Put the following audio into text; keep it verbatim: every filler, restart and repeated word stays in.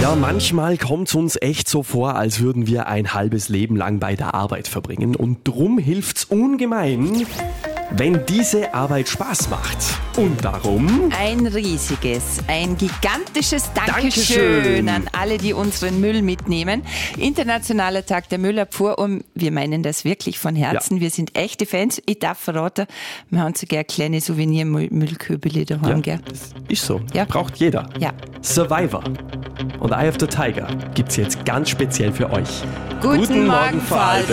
Ja, manchmal kommt es uns echt so vor, als würden wir ein halbes Leben lang bei der Arbeit verbringen. Und drum hilft's ungemein, wenn diese Arbeit Spaß macht. Und darum... Ein riesiges, ein gigantisches Dankeschön, Dankeschön an alle, die unseren Müll mitnehmen. Internationaler Tag der Müllabfuhr und wir meinen das wirklich von Herzen. Ja. Wir sind echte Fans. Ich darf verraten, wir haben sogar kleine Souvenir-Müllköbele daheim. Ja, gell? das ist so. Ja. Braucht jeder. Ja. Survivor und Eye of the Tiger gibt's jetzt ganz speziell für euch. Guten, Guten Morgen, Morgen, Vorarlberg.